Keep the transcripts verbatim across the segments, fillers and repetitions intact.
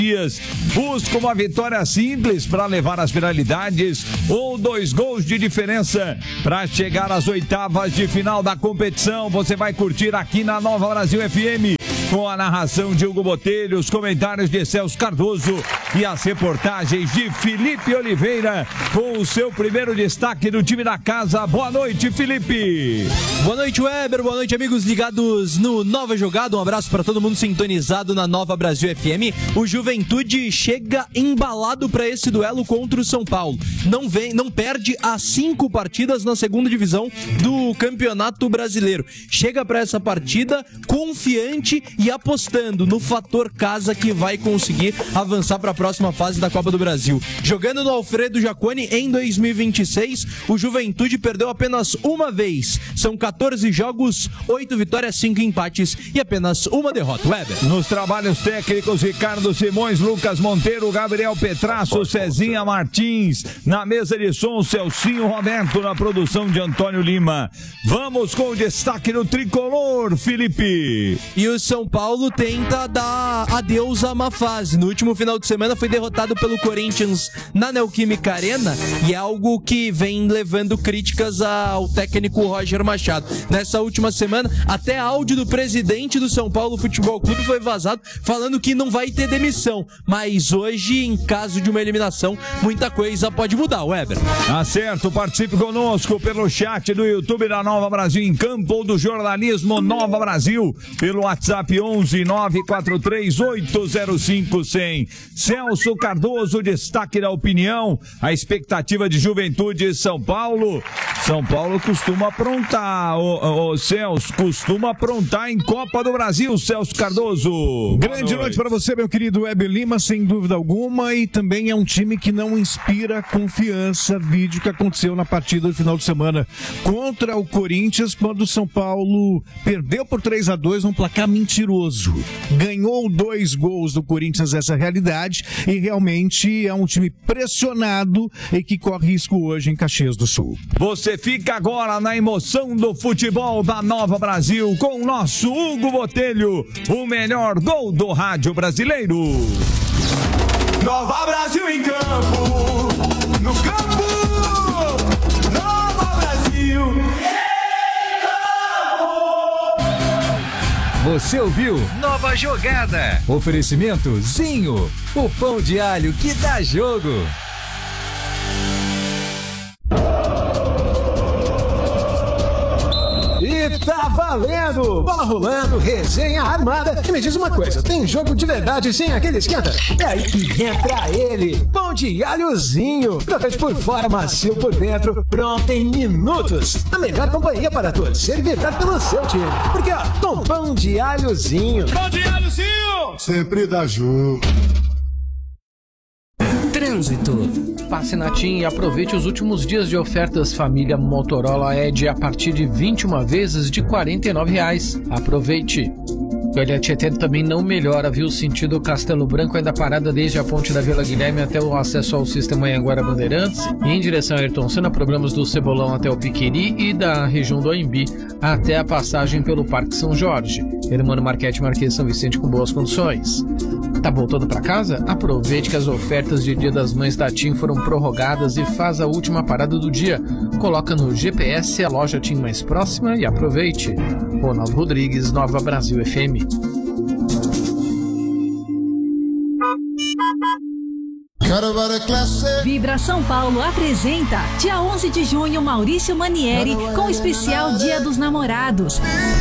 Busca uma vitória simples para levar as finalidades ou dois gols de diferença para chegar às oitavas de final da competição. Você vai curtir aqui na Nova Brasil F M com a narração de Hugo Botelho, os comentários de Celso Cardoso e as reportagens de Felipe Oliveira com o seu primeiro destaque do time da casa. Boa noite, Felipe. Boa noite, Weber. Boa noite, amigos ligados no Nova Jogada. Um abraço para todo mundo sintonizado na Nova Brasil F M. O Juventude chega embalado para esse duelo contra o São Paulo. Não vem, não perde há cinco partidas na segunda divisão do Campeonato Brasileiro. Chega para essa partida confiante e apostando no fator casa que vai conseguir avançar para a próxima fase da Copa do Brasil. Jogando no Alfredo Jaconi em dois mil e vinte e seis, o Juventude perdeu apenas uma vez. São quatorze jogos, oito vitórias, cinco empates e apenas uma derrota. Weber. Nos trabalhos técnicos, Ricardo Simões, Lucas Monteiro, Gabriel Petrasso, Cezinha Martins. Na mesa de som, Celcinho Roberto, na produção de Antônio Lima. Vamos com o destaque no tricolor, Felipe. E o São Paulo tenta dar adeus à má fase. No último final de semana foi derrotado pelo Corinthians na Neoquímica Arena e é algo que vem levando críticas ao técnico Roger Machado. Nessa última semana, até áudio do presidente do São Paulo Futebol Clube foi vazado falando que não vai ter demissão. Mas hoje, em caso de uma eliminação, muita coisa pode mudar, Weber. Tá certo, participe conosco pelo chat do YouTube da Nova Brasil em Campo ou do jornalismo Nova Brasil pelo WhatsApp onze nove quatro três oito zero cinco cem. Celso Cardoso, destaque da opinião, a expectativa de Juventude e São Paulo. São Paulo costuma aprontar, ô, ô, Celso, costuma aprontar em Copa do Brasil, Celso Cardoso. Grande noite para você, meu querido Weber Lima, sem dúvida alguma, e também é um time que não inspira confiança. Vídeo que aconteceu na partida do final de semana contra o Corinthians, quando o São Paulo perdeu por três a dois, um placar mentiroso. Ganhou dois gols do Corinthians, essa realidade, e realmente é um time pressionado e que corre risco hoje em Caxias do Sul. Você fica agora na emoção do futebol da Nova Brasil com o nosso Hugo Botelho, o melhor gol do rádio brasileiro. Nova Brasil em campo, no campo, Nova Brasil. Você ouviu? Nova Jogada. Oferecimento Zinho, o pão de alho que dá jogo. E tá valendo! Bola rolando, resenha armada. E me diz uma coisa, tem jogo de verdade sem aquele esquenta? É aí que entra ele, pão de alhozinho. Crocante por fora, macio por dentro, pronto em minutos. A melhor companhia para torcer e vibrar pelo seu time. Porque ó, com pão de alhozinho. Pão de alhozinho! Sempre dá jogo. Trânsito. Passe na TIM e aproveite os últimos dias de ofertas família Motorola Edge a partir de vinte e uma vezes de quarenta e nove reais. Aproveite. O L Tietê também não melhora, viu? Sentido Castelo Branco ainda parada desde a ponte da Vila Guilherme até o acesso ao sistema Anhanguera Bandeirantes e em direção a Ayrton Senna, programas do Cebolão até o Piqueri e da região do Aimbi até a passagem pelo Parque São Jorge. Hermano Marquete, Marquês São Vicente com boas condições. Tá voltando para casa? Aproveite que as ofertas de Dia das Mães da TIM foram prorrogadas e faz a última parada do dia. Coloca no G P S a loja TIM mais próxima e aproveite. Ronaldo Rodrigues, Nova Brasil F M. Vibra São Paulo apresenta dia onze de junho Maurício Manieri com o especial Dia dos Namorados.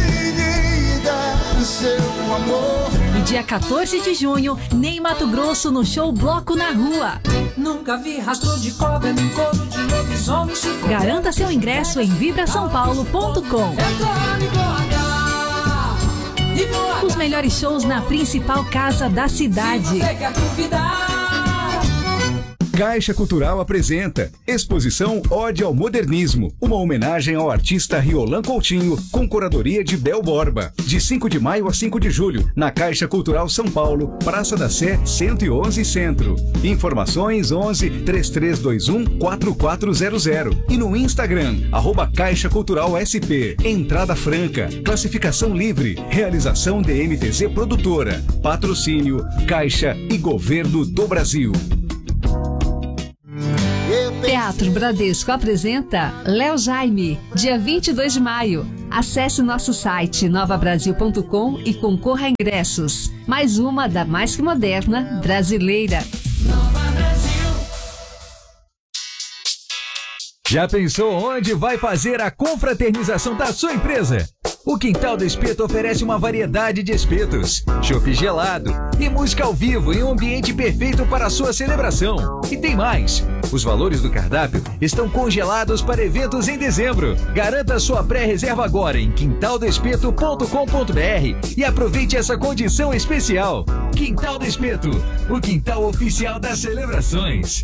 E dia quatorze de junho, Ney Mato Grosso no show Bloco na Rua. Nunca vi rastro de cobra nem couro de lobisomem. Garanta seu ingresso em vibra são paulo ponto com. Os melhores shows na principal casa da cidade. Caixa Cultural apresenta Exposição Ode ao Modernismo, uma homenagem ao artista Riolan Coutinho, com curadoria de Bel Borba, de cinco de maio a cinco de julho, na Caixa Cultural São Paulo, Praça da Sé, cento e onze Centro. Informações onze, três três dois um, quatro quatro zero zero e no Instagram, arroba Caixa Cultural S P. Entrada franca, classificação livre, realização D M T Z Produtora, patrocínio Caixa e Governo do Brasil. Teatro Bradesco apresenta Léo Jaime, dia vinte e dois de maio. Acesse nosso site nova brasil ponto com e concorra a ingressos. Mais uma da mais que moderna brasileira. Já pensou onde vai fazer a confraternização da sua empresa? O Quintal do Espeto oferece uma variedade de espetos, chopp gelado e música ao vivo em um ambiente perfeito para a sua celebração. E tem mais! Os valores do cardápio estão congelados para eventos em dezembro. Garanta sua pré-reserva agora em quintal do espeto ponto com ponto b r e aproveite essa condição especial. Quintal do Espeto, o quintal oficial das celebrações.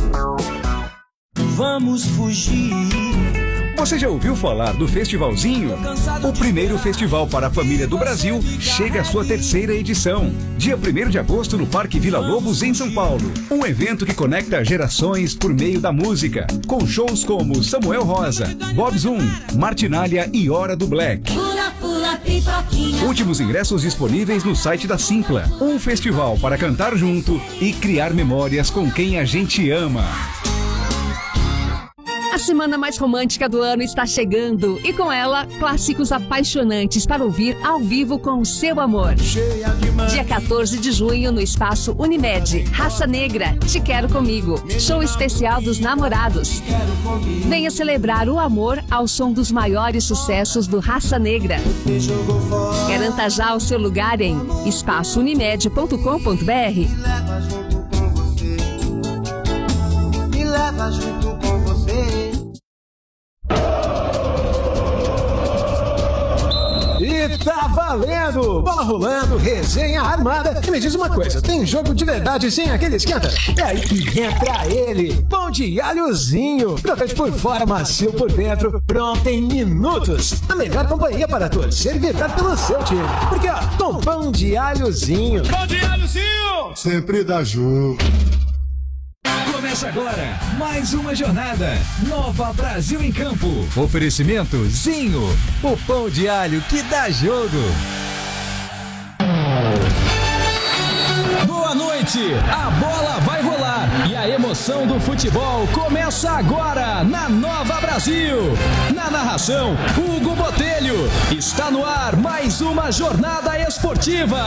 Vamos fugir. Você já ouviu falar do Festivalzinho? O primeiro festival para a família do Brasil chega à sua terceira edição. Dia primeiro de agosto no Parque Vila Lobos, em São Paulo. Um evento que conecta gerações por meio da música, com shows como Samuel Rosa, Bob Zoom, Martinália e Hora do Black. Pula, pula, pipoquinha. Últimos ingressos disponíveis no site da Simpla. Um festival para cantar junto e criar memórias com quem a gente ama. A semana mais romântica do ano está chegando e com ela, clássicos apaixonantes para ouvir ao vivo com o seu amor. Dia quatorze de junho no Espaço Unimed, Raça Negra, Te Quero Comigo, show especial dos namorados. Venha celebrar o amor ao som dos maiores sucessos do Raça Negra. Garanta já o seu lugar em espaço unimed ponto com ponto b r. Me leva junto com você. E tá valendo! Bola rolando, resenha armada. E me diz uma coisa, tem jogo de verdade sem aquele esquenta? É aí que entra ele, pão de alhozinho. Crocante por fora, macio por dentro, pronto em minutos. A melhor companhia para torcer e vibrar pelo seu time. Porque ó, com pão de alhozinho. Pão de alhozinho! Sempre dá jogo. Começa agora mais uma jornada Nova Brasil em Campo. Oferecimento Zinho, o pão de alho que dá jogo. Boa noite, a bola vai rolar e a emoção do futebol começa agora na Nova Brasil. Na narração, Hugo Botelho. Está no ar mais uma jornada esportiva.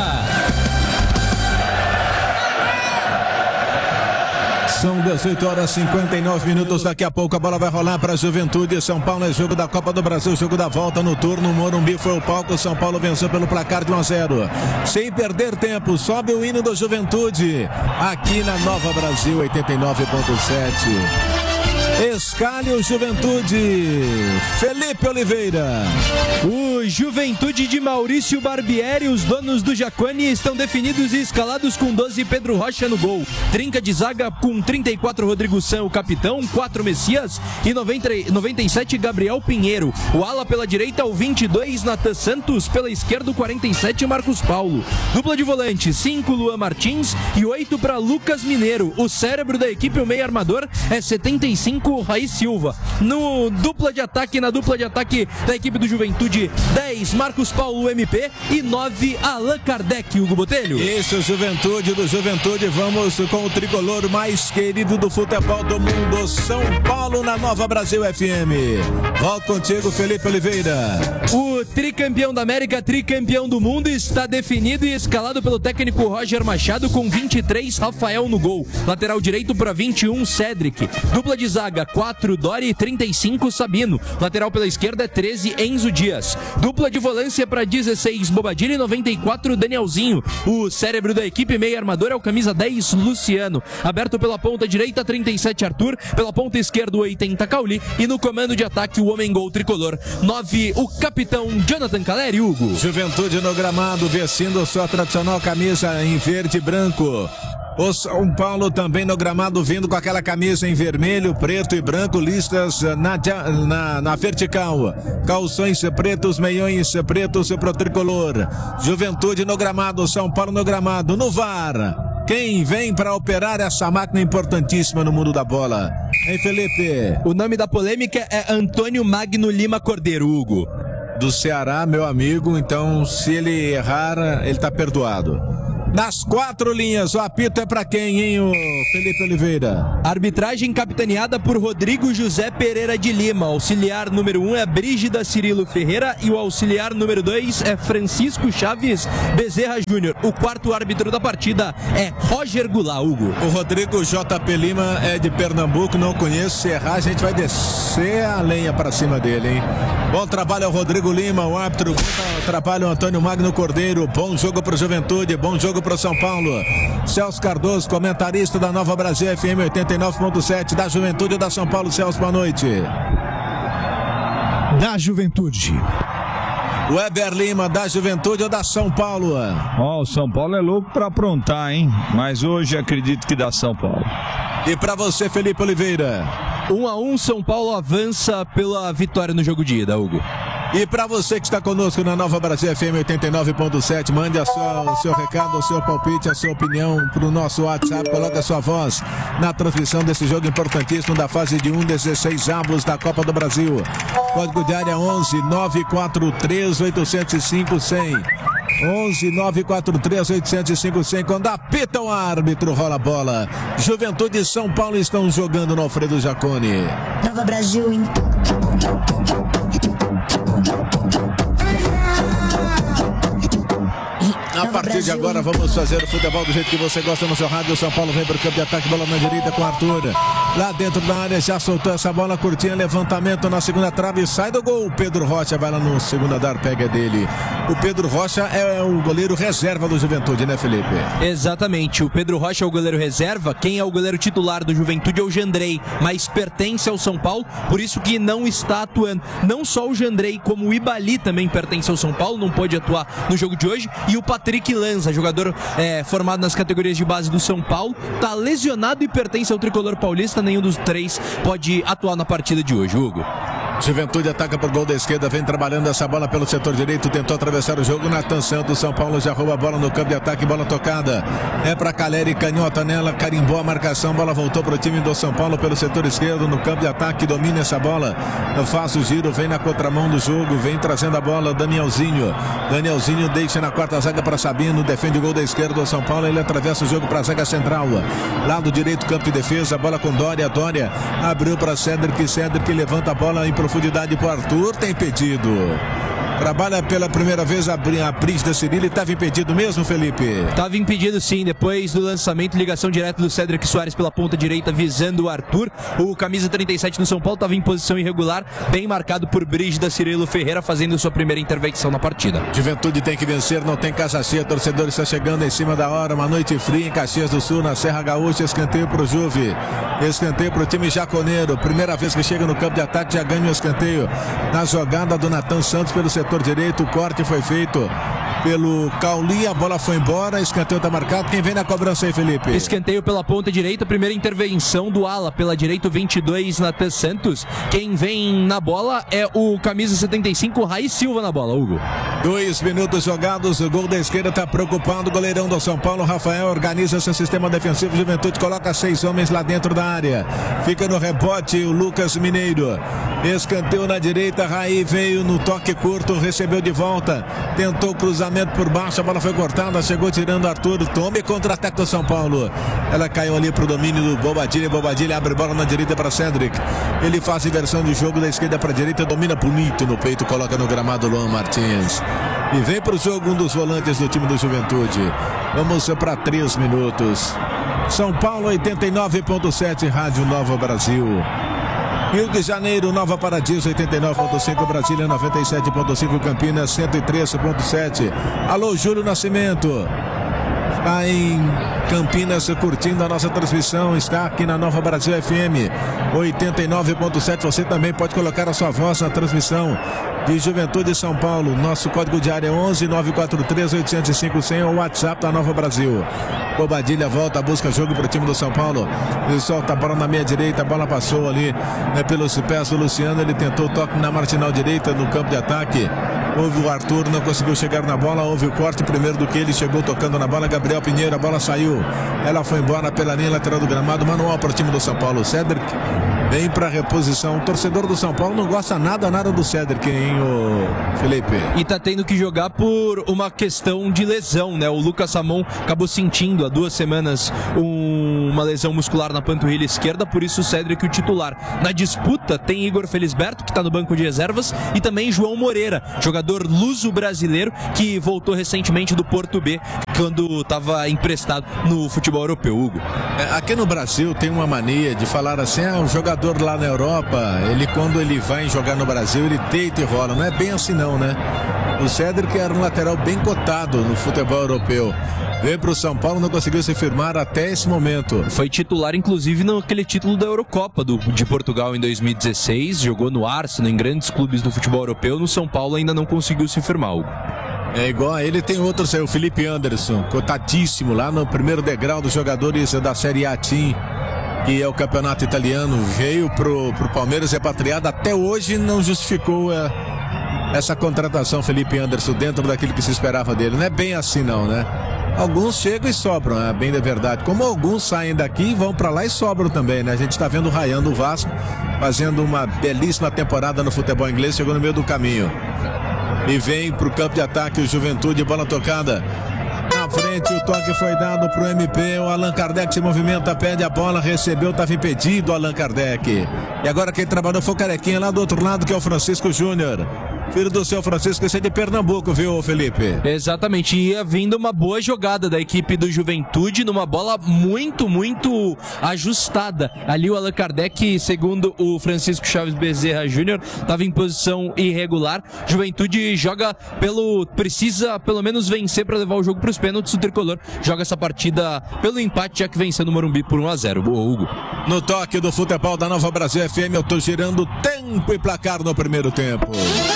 São dezoito horas e cinquenta e nove minutos. Daqui a pouco a bola vai rolar para a Juventude. São Paulo é jogo da Copa do Brasil, jogo da volta no turno. Morumbi foi o palco. São Paulo venceu pelo placar de um a zero. Sem perder tempo, sobe o hino do Juventude aqui na Nova Brasil oitenta e nove ponto sete. Escalhe o Juventude, Felipe Oliveira. O Juventude de Maurício Barbieri, os donos do Jacuani, estão definidos e escalados com doze Pedro Rocha no gol. Trinca de zaga com trinta e quatro Rodrigo San, o capitão, quatro Messias e noventa, noventa e sete Gabriel Pinheiro. O ala pela direita, o vinte e dois Natan Santos, pela esquerda o quarenta e sete Marcos Paulo. Dupla de volante, cinco Luan Martins e oito para Lucas Mineiro. O cérebro da equipe, o meio armador, é setenta e cinco Raí Silva. No dupla de ataque, na dupla de ataque da equipe do Juventude, dez Marcos Paulo M P e nove Allan Kardec, Hugo Botelho. Isso, Juventude do Juventude. Vamos com o tricolor mais querido do futebol do mundo, São Paulo, na Nova Brasil F M. Volto contigo, Felipe Oliveira. O tricampeão da América, tricampeão do mundo, está definido e escalado pelo técnico Roger Machado com vinte e três Rafael no gol. Lateral direito para vinte e um Cedric. Dupla de zaga, quatro Dori e trinta e cinco Sabino. Lateral pela esquerda, treze Enzo Dias. Dupla de volância para dezesseis Bobadilha e noventa e quatro Danielzinho. O cérebro da equipe, meio armador, é o camisa dez Luciano. Aberto pela ponta direita, trinta e sete Arthur. Pela ponta esquerda, oitenta Cauli. E no comando de ataque, o homem gol tricolor, nove o capitão Jonathan Caleri, Hugo. Juventude no gramado, vestindo sua tradicional camisa em verde e branco. O São Paulo também no gramado vindo com aquela camisa em vermelho, preto e branco, listas na, na, na vertical. Calções pretos, meiões pretos pro tricolor. Juventude no gramado, São Paulo no gramado, no V A R. Quem vem para operar essa máquina importantíssima no mundo da bola? Hein, Felipe? O nome da polêmica é Antônio Magno Lima Cordeiro, Hugo. Do Ceará, meu amigo, então se ele errar, ele tá perdoado. Nas quatro linhas, o apito é pra quem, hein, o Felipe Oliveira? Arbitragem capitaneada por Rodrigo José Pereira de Lima. O auxiliar número um é Brígida Cirilo Ferreira e o auxiliar número dois é Francisco Chaves Bezerra Júnior. O quarto árbitro da partida é Roger Goulart, Hugo. O Rodrigo J P Lima é de Pernambuco, não conheço. Se errar, a gente vai descer a lenha pra cima dele, hein? Bom trabalho ao Rodrigo Lima, o árbitro. Bom trabalho ao Antônio Magno Cordeiro. Bom jogo pro Juventude, bom jogo pro São Paulo. Celso Cardoso, comentarista da Nova Brasil F M oitenta e nove ponto sete, da Juventude ou da São Paulo. Celso, boa noite. Da Juventude. Weber Lima, da Juventude ou da São Paulo? Ó, oh, o São Paulo é louco pra aprontar, hein? Mas hoje acredito que dá São Paulo. E pra você, Felipe Oliveira? Um a um, São Paulo avança pela vitória no jogo de ida, Hugo. E para você que está conosco na Nova Brasil F M oitenta e nove ponto sete, mande a sua, o seu recado, o seu palpite, a sua opinião para o nosso WhatsApp. Coloque a sua voz na transmissão desse jogo importantíssimo da fase de um, dezesseis avos da Copa do Brasil. Código de área onze nove quatro três oito zero cinco cem. onze nove quatro três oito zero cinco cem. Quando apita o árbitro, rola a bola. Juventude e São Paulo estão jogando no Alfredo Jaconi. Nova Brasil em... A partir de agora vamos fazer o futebol do jeito que você gosta no seu rádio. O São Paulo vem para o campo de ataque, bola na direita com o Arthur. Lá dentro da área já soltou essa bola curtinha, levantamento na segunda trave, sai do gol. O Pedro Rocha vai lá no segundo andar, pega dele. O Pedro Rocha é o goleiro reserva do Juventude, né, Felipe? Exatamente, o Pedro Rocha é o goleiro reserva. Quem é o goleiro titular do Juventude é o Jandrei, mas pertence ao São Paulo, por isso que não está atuando. Não só o Jandrei, como o Ibali também pertence ao São Paulo, não pôde atuar no jogo de hoje. E o Patrick Lanza, jogador é, formado nas categorias de base do São Paulo, está lesionado e pertence ao tricolor paulista. Nenhum dos três pode atuar na partida de hoje, Hugo. Juventude ataca por gol da esquerda, vem trabalhando essa bola pelo setor direito, tentou atravessar o jogo. Natan Santos, São Paulo já rouba a bola no campo de ataque, bola tocada. É pra Caleri, canhota nela, carimbou a marcação, bola voltou pro time do São Paulo pelo setor esquerdo, no campo de ataque, domina essa bola, faz o giro, vem na contramão do jogo, vem trazendo a bola, Danielzinho. Danielzinho deixa na quarta zaga para Sabino, defende o gol da esquerda do São Paulo, ele atravessa o jogo pra zaga central. Lado direito, campo de defesa, bola com Dória, Dória abriu pra Cedric, Cedric levanta a bola em profundidade pro Arthur, tem impedido. Trabalha pela primeira vez a, a Brígida Cirilo, estava impedido mesmo, Felipe? Estava impedido sim, depois do lançamento, ligação direta do Cedric Soares pela ponta direita, visando o Arthur. O camisa trinta e sete no São Paulo estava em posição irregular, bem marcado por Brígida Cirilo Ferreira, fazendo sua primeira intervenção na partida. Juventude tem que vencer, não tem casa cheia, torcedor está chegando em cima da hora, uma noite fria em Caxias do Sul, na Serra Gaúcha, escanteio pro Juve, escanteio pro time jaconeiro, primeira vez que chega no campo de ataque, já ganha o escanteio, na jogada do Natan Santos pelo setor direito, o corte foi feito pelo Cauli, a bola foi embora, escanteio tá marcado. Quem vem na cobrança aí, Felipe? Escanteio pela ponta direita, primeira intervenção do ala pela direita, o vinte e dois, Natan Santos. Quem vem na bola é o camisa setenta e cinco, Raí Silva na bola, Hugo. Dois minutos jogados, o gol da esquerda tá preocupado, o goleirão do São Paulo, Rafael, organiza seu sistema defensivo, Juventude coloca seis homens lá dentro da área, fica no rebote o Lucas Mineiro, escanteio na direita, Raí veio no toque curto, recebeu de volta, tentou cruzamento por baixo, a bola foi cortada, chegou tirando Arthur, tome contra-ataque do São Paulo, ela caiu ali pro domínio do Bobadilha, Bobadilha abre bola na direita para Cedric, ele faz inversão de jogo da esquerda para direita, domina bonito no peito, coloca no gramado Luan Martins, e vem pro jogo um dos volantes do time do Juventude. Vamos para três minutos. São Paulo oitenta e nove ponto sete, Rádio Nova Brasil. Rio de Janeiro, Nova Paradiso oitenta e nove ponto cinco, Brasília noventa e sete ponto cinco, Campinas cento e três ponto sete. Alô, Júlio Nascimento. Está em Campinas curtindo a nossa transmissão, está aqui na Nova Brasil F M oitenta e nove ponto sete. Você também pode colocar a sua voz na transmissão de Juventude São Paulo. Nosso código de área é onze nove quatro três oito zero cinco cem, o WhatsApp da Nova Brasil. Bobadilha volta, busca jogo para o time do São Paulo. Ele solta a bola na meia direita, a bola passou ali, né, pelos pés do Luciano. Ele tentou o toque na marginal direita no campo de ataque. Houve o Arthur, não conseguiu chegar na bola. Houve o corte primeiro do que ele chegou tocando na bola. Gabriel Pinheiro, a bola saiu. Ela foi embora pela linha lateral do gramado. Manual para o time do São Paulo. Cédric vem para reposição. O torcedor do São Paulo não gosta nada, nada do Cédric, hein, o Felipe? E tá tendo que jogar por uma questão de lesão, né? O Lucas Samon acabou sentindo há duas semanas um, uma lesão muscular na panturrilha esquerda, por isso o Cédric o titular. Na disputa tem Igor Felisberto, que tá no banco de reservas, e também João Moreira, jogador luso-brasileiro que voltou recentemente do Porto B, quando estava emprestado no futebol europeu, Hugo. É, aqui no Brasil tem uma mania de falar assim, ah, o jogador lá na Europa, ele quando ele vai jogar no Brasil, ele deita e rola. Não é bem assim não, né? O Cédric era um lateral bem cotado no futebol europeu. Veio para o São Paulo, não conseguiu se firmar até esse momento. Foi titular, inclusive, naquele título da Eurocopa do, de Portugal em dois mil e dezesseis. Jogou no Arsenal, em grandes clubes do futebol europeu. No São Paulo ainda não conseguiu se firmar, Hugo. É igual a ele, tem outro, o Felipe Anderson, cotadíssimo lá no primeiro degrau dos jogadores da Série A Team, que é o campeonato italiano. Veio pro, pro Palmeiras repatriado, até hoje não justificou é, essa contratação, Felipe Anderson, dentro daquilo que se esperava dele. Não é bem assim não, né? Alguns chegam e sobram, é bem da verdade. Como alguns saem daqui e vão pra lá e sobram também, né? A gente tá vendo o Ryan do Vasco fazendo uma belíssima temporada no futebol inglês, chegou no meio do caminho. E vem pro campo de ataque o Juventude, bola tocada. Na frente, o toque foi dado pro M P. O Allan Kardec se movimenta, pede a bola, recebeu, estava impedido o Allan Kardec. E agora quem trabalhou foi o Carequinha lá do outro lado, que é o Francisco Júnior. Filho do seu Francisco, esse é de Pernambuco, viu, Felipe? Exatamente, ia vindo uma boa jogada da equipe do Juventude, numa bola muito, muito ajustada. Ali o Allan Kardec, segundo o Francisco Chaves Bezerra Júnior, estava em posição irregular. Juventude joga pelo... precisa pelo menos vencer para levar o jogo para os pênaltis. O Tricolor joga essa partida pelo empate, já que venceu no Morumbi por um a zero. Boa, Hugo. No toque do futebol da Nova Brasil F M, eu tô girando tempo e placar no primeiro tempo.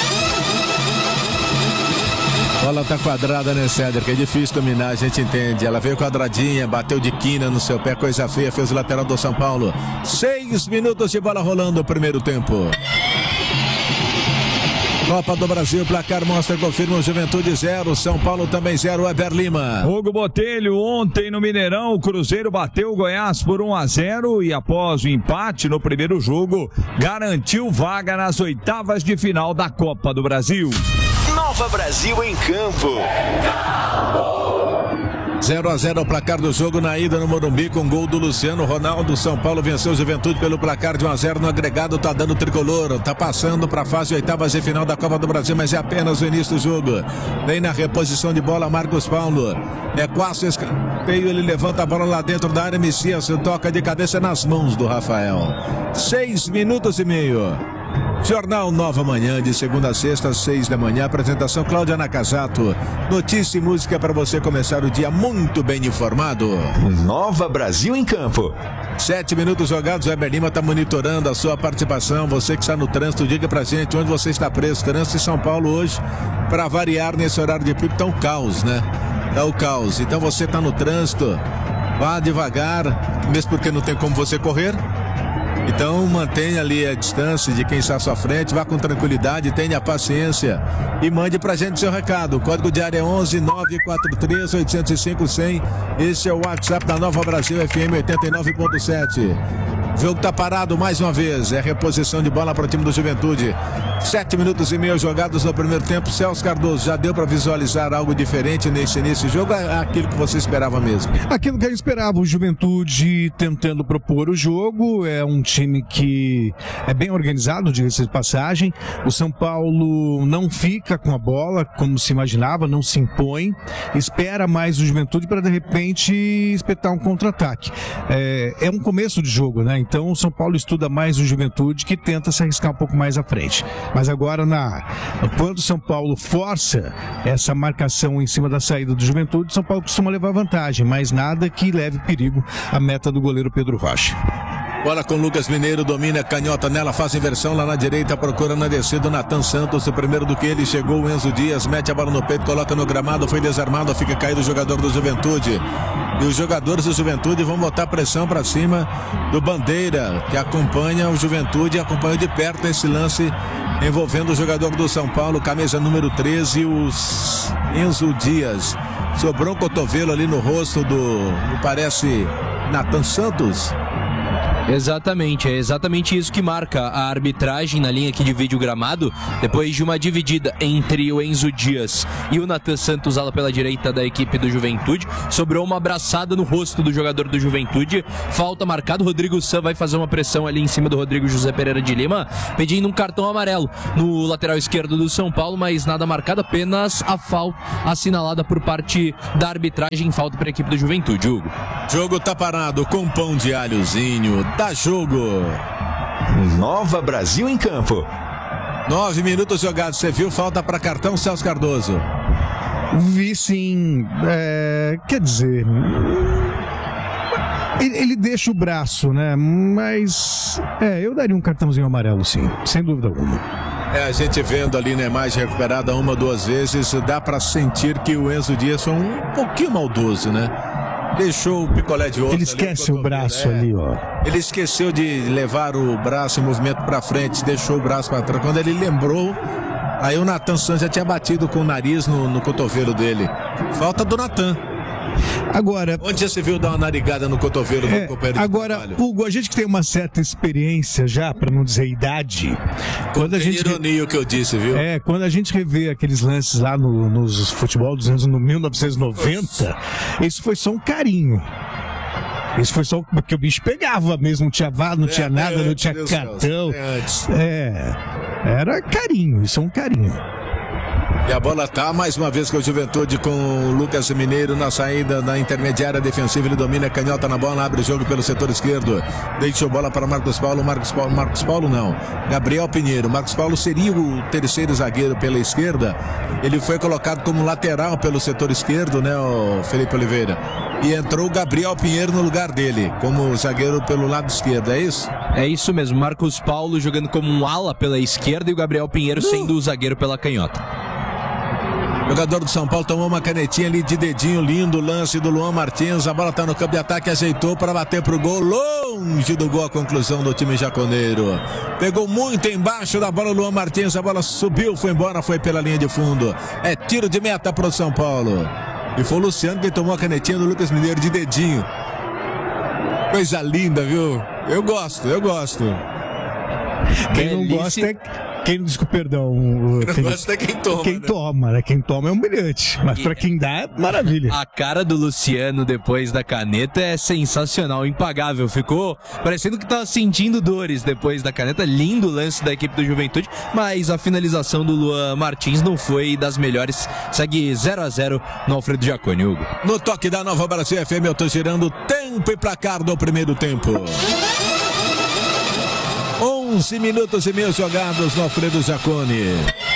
Bola tá quadrada, né, Cédric? É difícil dominar, a gente entende. Ela veio quadradinha, bateu de quina no seu pé, coisa feia, fez o lateral do São Paulo. Seis minutos de bola rolando o primeiro tempo. Copa do Brasil, placar mostra, confirma o Juventude zero, São Paulo também zero, Weber Lima. Hugo Botelho, ontem no Mineirão, o Cruzeiro bateu o Goiás por um a zero e após o empate no primeiro jogo, garantiu vaga nas oitavas de final da Copa do Brasil. Nova Brasil em campo. zero a zero o placar do jogo na ida no Morumbi, com gol do Luciano Ronaldo. São Paulo venceu o Juventude pelo placar de um a zero no agregado, tá dando tricolor, tá passando para a fase oitavas de final da Copa do Brasil, mas é apenas o início do jogo. Vem na reposição de bola Marcos Paulo, é quase escanteio, ele levanta a bola lá dentro da área, Messias toca de cabeça nas mãos do Rafael. Seis minutos e meio. Jornal Nova Manhã, de segunda a sexta, às seis da manhã. Apresentação Cláudia Nakazato. Notícia e música para você começar o dia muito bem informado. Nova Brasil em campo. Sete minutos jogados. O Weber Lima está monitorando a sua participação. Você que está no trânsito, diga pra gente onde você está preso. Trânsito em São Paulo hoje, para variar nesse horário de pico, tá um caos, né? Tá o caos. Então você está no trânsito, vá devagar, mesmo porque não tem como você correr. Então mantenha ali a distância de quem está à sua frente, vá com tranquilidade, tenha paciência e mande pra gente seu recado. O código de área é onze nove quatro três oito zero cinco cem. Esse é o WhatsApp da Nova Brasil F M oitenta e nove ponto sete. O jogo tá parado mais uma vez, é reposição de bola para o time do Juventude. Sete minutos e meio jogados no primeiro tempo. Celso Cardoso, já deu para visualizar algo diferente nesse início do jogo? É aquilo que você esperava mesmo? Aquilo que eu esperava, o Juventude tentando propor o jogo. É um time que é bem organizado, diga-se de passagem. O São Paulo não fica com a bola como se imaginava, não se impõe, espera mais o Juventude para de repente espetar um contra-ataque. É, é um começo de jogo, né? Então o São Paulo estuda mais o Juventude, que tenta se arriscar um pouco mais à frente. Mas agora, na, quando o São Paulo força essa marcação em cima da saída do Juventude, o São Paulo costuma levar vantagem, mas nada que leve perigo à meta do goleiro Pedro Rocha. Bola com Lucas Mineiro, domina, canhota nela, faz inversão lá na direita, procura na descida o Natan Santos, o primeiro do que ele chegou, o Enzo Dias, mete a bola no peito, coloca no gramado, foi desarmado, fica caído o jogador do Juventude. E os jogadores do Juventude vão botar pressão para cima do Bandeira, que acompanha o Juventude e acompanha de perto esse lance envolvendo o jogador do São Paulo, camisa número treze, o Enzo Dias. Sobrou um cotovelo ali no rosto do, me parece, Natan Santos. Exatamente, é exatamente isso que marca a arbitragem na linha que divide o gramado. Depois de uma dividida entre o Enzo Dias e o Natan Santos, ala pela direita da equipe do Juventude, sobrou uma abraçada no rosto do jogador do Juventude. Falta marcada, o Rodrigo San vai fazer uma pressão ali em cima do Rodrigo José Pereira de Lima, pedindo um cartão amarelo no lateral esquerdo do São Paulo, mas nada marcado, apenas a falta assinalada por parte da arbitragem, falta para a equipe do Juventude, Hugo. Jogo tá parado com pão de alhozinho. Dá jogo. Nova Brasil em campo. Nove minutos jogados. Você viu? Falta para cartão, Celso Cardoso. Vi sim. É, quer dizer, ele, ele deixa o braço, né? Mas é, eu daria um cartãozinho amarelo, sim, sem dúvida alguma. É, a gente vendo ali na imagem recuperada uma, duas vezes, dá para sentir que o Enzo Dias foi um pouquinho maldoso, né? Deixou o picolé de osso. Ele esquece ali, o braço é. ali, ó. Ele esqueceu de levar o braço em movimento para frente, deixou o braço para trás. Quando ele lembrou, aí o Natan Santos já tinha batido com o nariz no, no cotovelo dele. Falta do Natan. Agora, onde já se viu dar uma narigada no cotovelo do é, companheiro? Agora, Hugo, a gente que tem uma certa experiência já, para não dizer idade, quando a gente ironia o que eu disse, viu? É, quando a gente revê aqueles lances lá no, nos futebol dos anos no mil novecentos e noventa, isso foi só um carinho. Isso foi só porque o bicho pegava mesmo, não tinha vara, não é, tinha nada, é, não tinha Deus cartão. Deus, é, era carinho, isso é um carinho. E a bola tá mais uma vez com o Juventude, com o Lucas Mineiro na saída da intermediária defensiva. Ele domina, canhota na bola, abre o jogo pelo setor esquerdo. Deixa a bola para Marcos Paulo. Marcos Paulo, Marcos Paulo não. Gabriel Pinheiro. Marcos Paulo seria o terceiro zagueiro pela esquerda. Ele foi colocado como lateral pelo setor esquerdo, né, o Felipe Oliveira. E entrou o Gabriel Pinheiro no lugar dele, como zagueiro pelo lado esquerdo, é isso? É isso mesmo. Marcos Paulo jogando como um ala pela esquerda e o Gabriel Pinheiro sendo o zagueiro pela canhota. O jogador do São Paulo tomou uma canetinha ali de dedinho, lindo lance do Luan Martins, a bola tá no campo de ataque, ajeitou para bater pro gol, longe do gol a conclusão do time jaconeiro. Pegou muito embaixo da bola o Luan Martins, a bola subiu, foi embora, foi pela linha de fundo. É tiro de meta pro São Paulo. E foi o Luciano que tomou a canetinha do Lucas Mineiro de dedinho. Coisa linda, viu? Eu gosto, eu gosto. Quem não gosta é... Quem não diz que, perdão, quem gosta é quem toma. Quem né? toma, né? Quem toma é humilhante. Mas pra quem dá, é maravilha. A cara do Luciano depois da caneta é sensacional, impagável. Ficou parecendo que tava sentindo dores depois da caneta. Lindo lance da equipe do Juventude, mas a finalização do Luan Martins não foi das melhores. Segue zero a zero no Alfredo Jaconi, Hugo. No toque da Nova Brasil F M, eu tô girando tempo e placar do primeiro tempo. onze minutos e meio jogados no Alfredo Jaconi.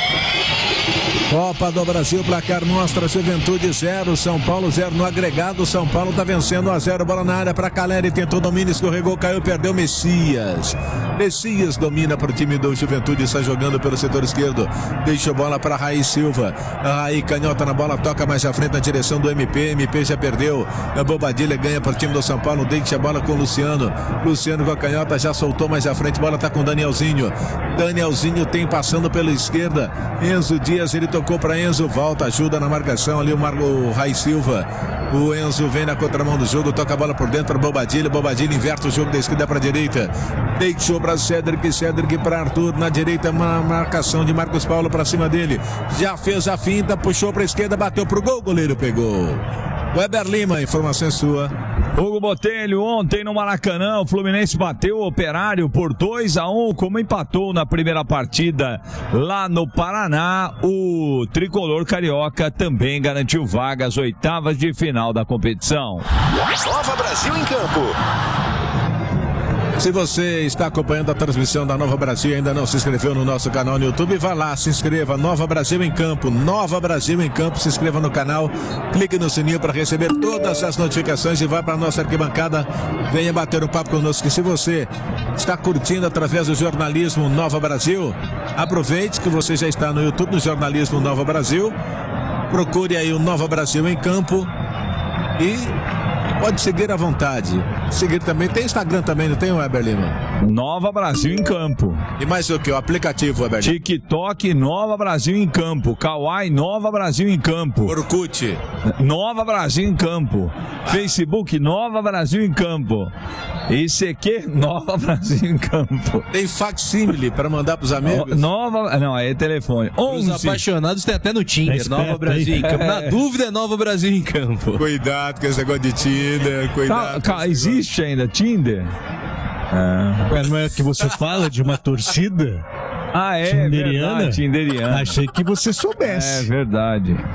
Copa do Brasil, placar mostra Juventude zero, São Paulo zero no agregado. São Paulo tá vencendo um a zero, bola na área para Caleri, tentou domínio, escorregou, caiu, perdeu Messias. Messias domina para o time do Juventude, está jogando pelo setor esquerdo, deixa a bola para Raí Silva. Raí canhota na bola, toca mais à frente na direção do M P, M P já perdeu. A Bobadilha ganha para o time do São Paulo, deixa a bola com o Luciano. Luciano com a canhota já soltou mais à frente, bola tá com o Danielzinho. Danielzinho tem passando pela esquerda. Enzo Dias, ele tocou para Enzo, volta, ajuda na marcação ali o, Mar... o Raí Silva. O Enzo vem na contramão do jogo, toca a bola por dentro para Bobadilha. Bobadilha inverte o jogo da esquerda para a direita. Deixou para Cédric, Cédric para Arthur. Na direita, uma marcação de Marcos Paulo para cima dele. Já fez a finta, puxou para a esquerda, bateu pro gol, o goleiro pegou. Weber Lima, informação sua. Hugo Botelho, ontem no Maracanã, o Fluminense bateu o Operário por dois a um, como empatou na primeira partida lá no Paraná. O tricolor carioca também garantiu vaga às oitavas de final da competição. Nova Brasil em campo. Se você está acompanhando a transmissão da Nova Brasil e ainda não se inscreveu no nosso canal no YouTube, vá lá, se inscreva. Nova Brasil em Campo. Nova Brasil em Campo. Se inscreva no canal, clique no sininho para receber todas as notificações e vá para a nossa arquibancada. Venha bater um papo conosco. E se você está curtindo através do jornalismo Nova Brasil, aproveite que você já está no YouTube, no jornalismo Nova Brasil. Procure aí o Nova Brasil em Campo e pode seguir à vontade. Seguir também. Tem Instagram também, não tem, Weber Lima? Nova Brasil em Campo. E mais o que? O aplicativo, Weber Lima? TikTok Nova Brasil em Campo. Kawaii Nova Brasil em Campo. Orkut Nova Brasil em Campo. Facebook Nova Brasil em Campo. I C Q Nova Brasil em Campo. Tem facsímile para mandar pros amigos? Nova... Não, aí é telefone. onze. Os apaixonados tem até no Tinder. É Nova Brasil aí. Em Campo. Na dúvida é Nova Brasil em Campo. Cuidado com esse negócio de Tinder. Cuidado. Tá, tá, existe ainda Tinder? Ah. Não é que você fala de uma torcida? Ah, é Tinderiana? verdade, Tinderiana. Achei que você soubesse. É verdade.